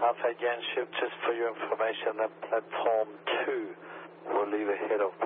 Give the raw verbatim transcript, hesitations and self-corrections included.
Alpha again, ship, just for your information, that platform two will leave ahead of